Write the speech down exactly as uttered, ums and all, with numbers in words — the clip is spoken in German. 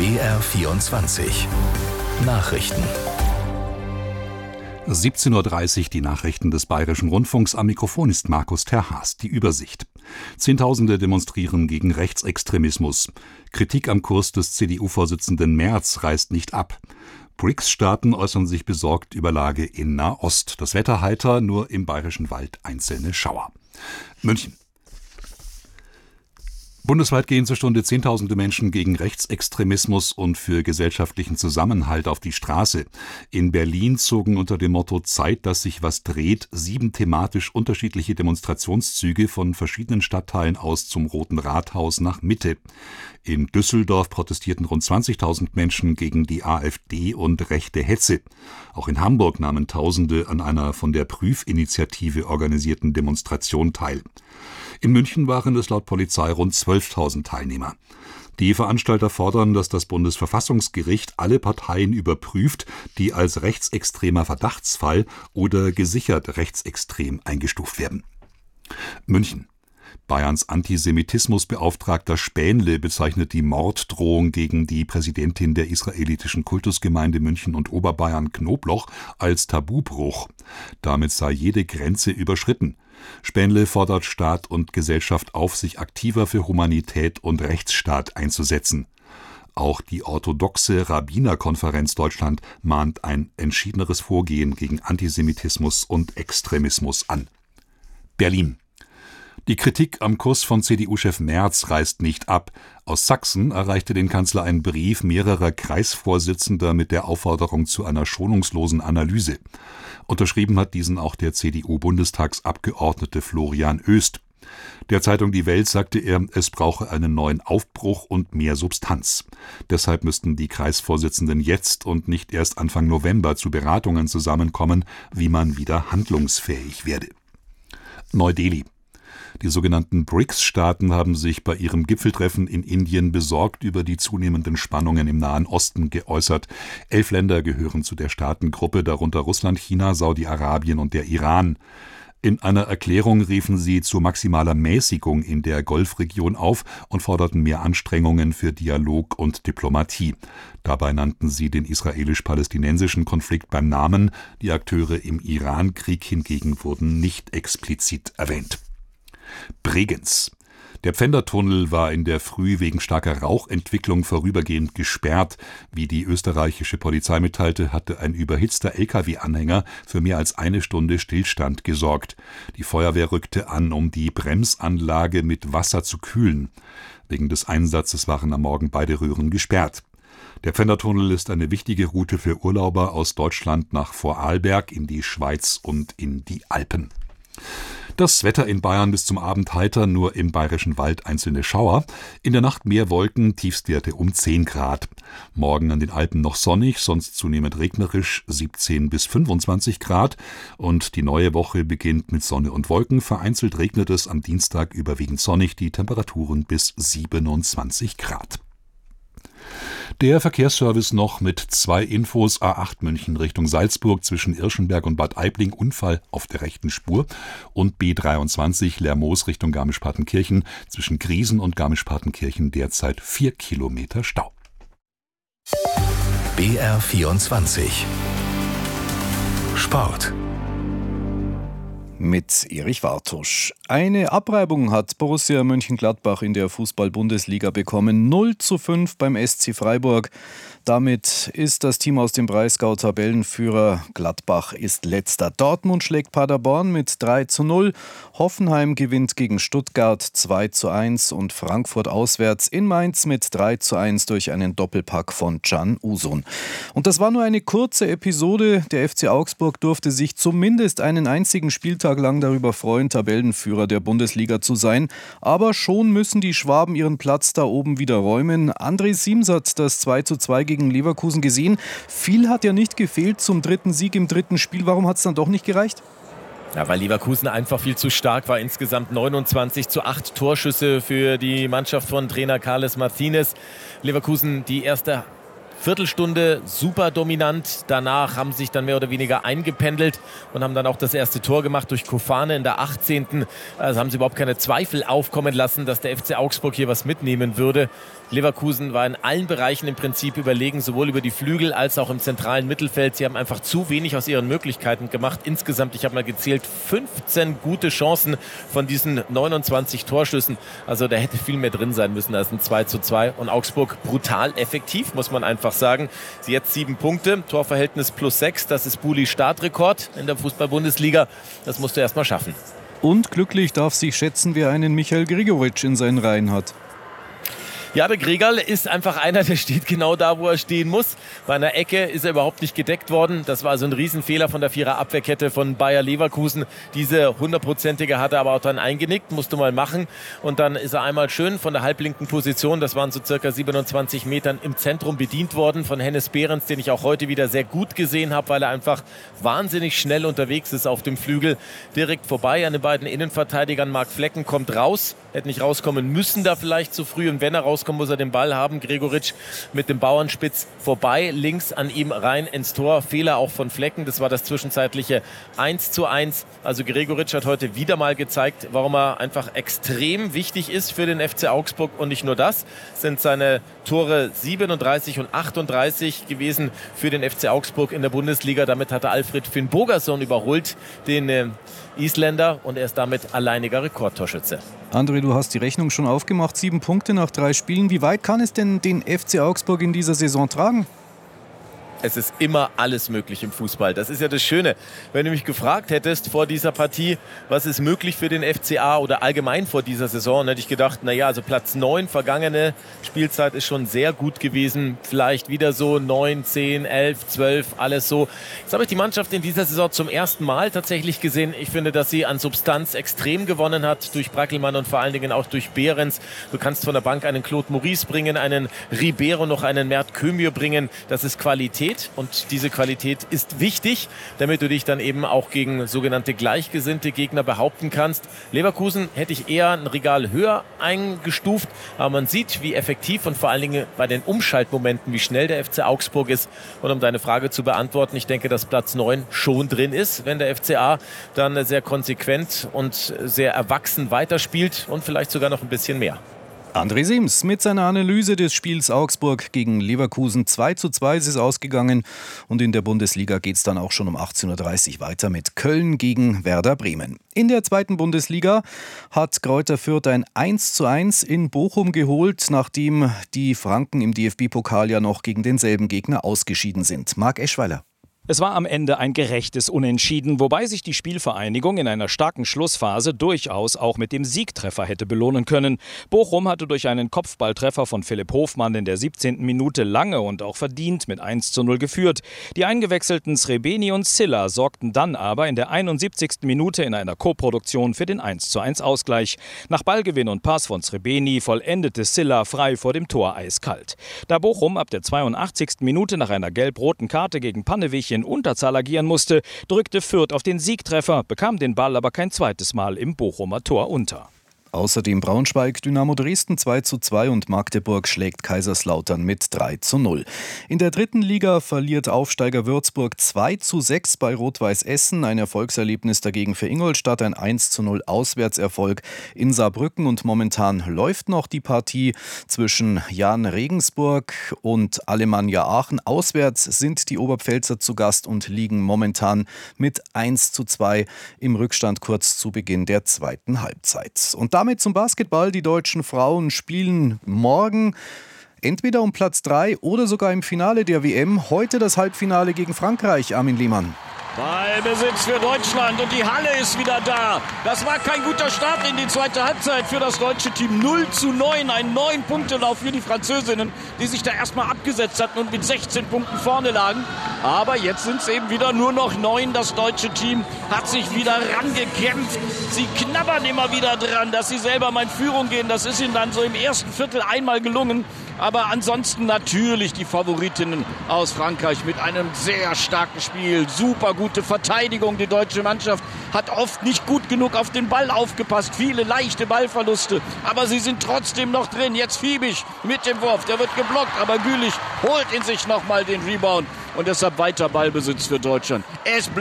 B R vierundzwanzig Nachrichten. siebzehn Uhr dreißig, die Nachrichten des Bayerischen Rundfunks. Am Mikrofon ist Markus Terhaas. Die Übersicht. Zehntausende demonstrieren gegen Rechtsextremismus. Kritik am Kurs des C D U-Vorsitzenden Merz reißt nicht ab. B R I C S-Staaten äußern sich besorgt über Lage in Nahost. Das Wetter heiter, nur im Bayerischen Wald einzelne Schauer. München. Bundesweit gehen zur Stunde Zehntausende Menschen gegen Rechtsextremismus und für gesellschaftlichen Zusammenhalt auf die Straße. In Berlin zogen unter dem Motto »Zeit, dass sich was dreht« sieben thematisch unterschiedliche Demonstrationszüge von verschiedenen Stadtteilen aus zum Roten Rathaus nach Mitte. In Düsseldorf protestierten rund zwanzigtausend Menschen gegen die AfD und rechte Hetze. Auch in Hamburg nahmen Tausende an einer von der Prüfinitiative organisierten Demonstration teil. In München waren es laut Polizei rund zwölftausend Teilnehmer. Die Veranstalter fordern, dass das Bundesverfassungsgericht alle Parteien überprüft, die als rechtsextremer Verdachtsfall oder gesichert rechtsextrem eingestuft werden. München. Bayerns Antisemitismusbeauftragter Spähnle bezeichnet die Morddrohung gegen die Präsidentin der israelitischen Kultusgemeinde München und Oberbayern Knobloch als Tabubruch. Damit sei jede Grenze überschritten. Spähnle fordert Staat und Gesellschaft auf, sich aktiver für Humanität und Rechtsstaat einzusetzen. Auch die orthodoxe Rabbinerkonferenz Deutschland mahnt ein entschiedeneres Vorgehen gegen Antisemitismus und Extremismus an. Berlin. Die Kritik am Kurs von C D U-Chef Merz reißt nicht ab. Aus Sachsen erreichte den Kanzler ein Brief mehrerer Kreisvorsitzender mit der Aufforderung zu einer schonungslosen Analyse. Unterschrieben hat diesen auch der C D U-Bundestagsabgeordnete Florian Oest. Der Zeitung Die Welt sagte er, es brauche einen neuen Aufbruch und mehr Substanz. Deshalb müssten die Kreisvorsitzenden jetzt und nicht erst Anfang November zu Beratungen zusammenkommen, wie man wieder handlungsfähig werde. Neu-Delhi. Die sogenannten B R I C S-Staaten haben sich bei ihrem Gipfeltreffen in Indien besorgt über die zunehmenden Spannungen im Nahen Osten geäußert. Elf Länder gehören zu der Staatengruppe, darunter Russland, China, Saudi-Arabien und der Iran. In einer Erklärung riefen sie zu maximaler Mäßigung in der Golfregion auf und forderten mehr Anstrengungen für Dialog und Diplomatie. Dabei nannten sie den israelisch-palästinensischen Konflikt beim Namen. Die Akteure im Iran-Krieg hingegen wurden nicht explizit erwähnt. Bregenz. Der Pfändertunnel war in der Früh wegen starker Rauchentwicklung vorübergehend gesperrt. Wie die österreichische Polizei mitteilte, hatte ein überhitzter L K W-Anhänger für mehr als eine Stunde Stillstand gesorgt. Die Feuerwehr rückte an, um die Bremsanlage mit Wasser zu kühlen. Wegen des Einsatzes waren am Morgen beide Röhren gesperrt. Der Pfändertunnel ist eine wichtige Route für Urlauber aus Deutschland nach Vorarlberg, in die Schweiz und in die Alpen. Das Wetter in Bayern bis zum Abend heiter, nur im Bayerischen Wald einzelne Schauer. In der Nacht mehr Wolken, Tiefstwerte um zehn Grad. Morgen an den Alpen noch sonnig, sonst zunehmend regnerisch, siebzehn bis fünfundzwanzig Grad. Und die neue Woche beginnt mit Sonne und Wolken. Vereinzelt regnet es am Dienstag überwiegend sonnig, die Temperaturen bis siebenundzwanzig Grad. Der Verkehrsservice noch mit zwei Infos. A acht München Richtung Salzburg zwischen Irschenberg und Bad Aibling, Unfall auf der rechten Spur. Und B dreiundzwanzig Lermoos Richtung Garmisch-Partenkirchen zwischen Griesen und Garmisch-Partenkirchen derzeit vier Kilometer Stau. B R vierundzwanzig Sport. Mit Erich Wartusch. Eine Abreibung hat Borussia Mönchengladbach in der Fußball-Bundesliga bekommen. null zu fünf beim S C Freiburg. Damit ist das Team aus dem Breisgau Tabellenführer. Gladbach ist letzter. Dortmund schlägt Paderborn mit drei zu null. Hoffenheim gewinnt gegen Stuttgart zwei zu eins und Frankfurt auswärts in Mainz mit drei zu eins durch einen Doppelpack von Can Uzun. Und das war nur eine kurze Episode. Der F C Augsburg durfte sich zumindest einen einzigen Spieltag lang darüber freuen, Tabellenführer der Bundesliga zu sein. Aber schon müssen die Schwaben ihren Platz da oben wieder räumen. André Siems hat das zwei zu zwei gegen Leverkusen gesehen. Viel hat ja nicht gefehlt zum dritten Sieg im dritten Spiel. Warum hat es dann doch nicht gereicht? Ja, weil Leverkusen einfach viel zu stark war. Insgesamt neunundzwanzig zu acht Torschüsse für die Mannschaft von Trainer Carles Martinez. Leverkusen die erste Viertelstunde super dominant. Danach haben sie sich dann mehr oder weniger eingependelt und haben dann auch das erste Tor gemacht durch Kofane in der achtzehnten Also haben sie überhaupt keine Zweifel aufkommen lassen, dass der F C Augsburg hier was mitnehmen würde. Leverkusen war in allen Bereichen im Prinzip überlegen, sowohl über die Flügel als auch im zentralen Mittelfeld. Sie haben einfach zu wenig aus ihren Möglichkeiten gemacht. Insgesamt, ich habe mal gezählt, fünfzehn gute Chancen von diesen neunundzwanzig Torschüssen. Also da hätte viel mehr drin sein müssen als ein zwei zu zwei. Und Augsburg brutal effektiv, muss man einfach sagen. Sie jetzt sieben Punkte, Torverhältnis plus sechs. Das ist Bulis Startrekord in der Fußball-Bundesliga. Das musst du erst mal schaffen. Und glücklich darf sich schätzen, wer einen Michael Gregoritsch in seinen Reihen hat. Ja, der Gregal ist einfach einer, der steht genau da, wo er stehen muss. Bei einer Ecke ist er überhaupt nicht gedeckt worden. Das war also ein Riesenfehler von der Vierer-Abwehrkette von Bayer Leverkusen. Diese hundertprozentige hat er aber auch dann eingenickt, musste mal machen. Und dann ist er einmal schön von der halblinken Position, das waren so circa siebenundzwanzig Metern, im Zentrum bedient worden von Hennes Behrens, den ich auch heute wieder sehr gut gesehen habe, weil er einfach wahnsinnig schnell unterwegs ist auf dem Flügel. Direkt vorbei an den beiden Innenverteidigern. Marc Flecken kommt raus, hätte nicht rauskommen müssen da vielleicht zu früh. Und wenn er rauskommt, muss er den Ball haben. Gregoritsch mit dem Bauernspitz vorbei, links an ihm rein ins Tor. Fehler auch von Flecken. Das war das zwischenzeitliche eins zu eins. Also Gregoritsch hat heute wieder mal gezeigt, warum er einfach extrem wichtig ist für den F C Augsburg. Und nicht nur das, sind seine Tore siebenunddreißig und achtunddreißig gewesen für den F C Augsburg in der Bundesliga. Damit hatte Alfred Finn Bogason überholt, den äh, Isländer, und er ist damit alleiniger Rekordtorschütze. André, du hast die Rechnung schon aufgemacht. Sieben Punkte nach drei Spielen. Wie weit kann es denn den F C Augsburg in dieser Saison tragen? Es ist immer alles möglich im Fußball. Das ist ja das Schöne. Wenn du mich gefragt hättest vor dieser Partie, was ist möglich für den F C A oder allgemein vor dieser Saison, hätte ich gedacht, naja, also Platz neun, vergangene Spielzeit ist schon sehr gut gewesen. Vielleicht wieder so neun, zehn, elf, zwölf, alles so. Jetzt habe ich die Mannschaft in dieser Saison zum ersten Mal tatsächlich gesehen. Ich finde, dass sie an Substanz extrem gewonnen hat durch Brackelmann und vor allen Dingen auch durch Behrens. Du kannst von der Bank einen Claude Maurice bringen, einen Ribeiro, noch einen Mert Kömür bringen. Das ist Qualität. Und diese Qualität ist wichtig, damit du dich dann eben auch gegen sogenannte gleichgesinnte Gegner behaupten kannst. Leverkusen hätte ich eher ein Regal höher eingestuft, aber man sieht, wie effektiv und vor allen Dingen bei den Umschaltmomenten, wie schnell der F C Augsburg ist. Und um deine Frage zu beantworten, ich denke, dass Platz neun schon drin ist, wenn der F C A dann sehr konsequent und sehr erwachsen weiterspielt und vielleicht sogar noch ein bisschen mehr. André Sims mit seiner Analyse des Spiels Augsburg gegen Leverkusen. zwei zu zwei ist es ausgegangen und in der Bundesliga geht es dann auch schon um achtzehn Uhr dreißig weiter mit Köln gegen Werder Bremen. In der zweiten Bundesliga hat Greuther Fürth ein eins zu eins in Bochum geholt, nachdem die Franken im D F B-Pokal ja noch gegen denselben Gegner ausgeschieden sind. Marc Eschweiler. Es war am Ende ein gerechtes Unentschieden, wobei sich die Spielvereinigung in einer starken Schlussphase durchaus auch mit dem Siegtreffer hätte belohnen können. Bochum hatte durch einen Kopfballtreffer von Philipp Hofmann in der siebzehnten Minute lange und auch verdient mit eins zu null geführt. Die eingewechselten Srebeni und Silla sorgten dann aber in der einundsiebzigsten Minute in einer Koproduktion für den eins zu eins Ausgleich. Nach Ballgewinn und Pass von Srebeni vollendete Silla frei vor dem Tor eiskalt. Da Bochum ab der zweiundachtzigsten Minute nach einer gelb-roten Karte gegen Pannewich in Unterzahl agieren musste, drückte Fürth auf den Siegtreffer, bekam den Ball aber kein zweites Mal im Bochumer Tor unter. Außerdem Braunschweig, Dynamo Dresden zwei zu zwei und Magdeburg schlägt Kaiserslautern mit drei zu null. In der dritten Liga verliert Aufsteiger Würzburg zwei zu sechs bei Rot-Weiß Essen. Ein Erfolgserlebnis dagegen für Ingolstadt, ein eins zu null Auswärtserfolg in Saarbrücken. Und momentan läuft noch die Partie zwischen Jahn Regensburg und Alemannia Aachen. Auswärts sind die Oberpfälzer zu Gast und liegen momentan mit eins zu zwei im Rückstand kurz zu Beginn der zweiten Halbzeit. Und damit zum Basketball. Die deutschen Frauen spielen morgen entweder um Platz drei oder sogar im Finale der W M. Heute das Halbfinale gegen Frankreich, Armin Lehmann. Ballbesitz für Deutschland und die Halle ist wieder da. Das war kein guter Start in die zweite Halbzeit für das deutsche Team. null zu neun, ein neun-Punkte-Lauf für die Französinnen, die sich da erstmal abgesetzt hatten und mit sechzehn Punkten vorne lagen. Aber jetzt sind es eben wieder nur noch neun. Das deutsche Team hat sich wieder rangekämpft. Sie knabbern immer wieder dran, dass sie selber mal in Führung gehen. Das ist ihnen dann so im ersten Viertel einmal gelungen. Aber ansonsten natürlich die Favoritinnen aus Frankreich mit einem sehr starken Spiel. Super gute Verteidigung. Die deutsche Mannschaft hat oft nicht gut genug auf den Ball aufgepasst. Viele leichte Ballverluste. Aber sie sind trotzdem noch drin. Jetzt Fiebig mit dem Wurf. Der wird geblockt. Aber Gülich holt in sich nochmal den Rebound. Und deshalb weiter Ballbesitz für Deutschland. Es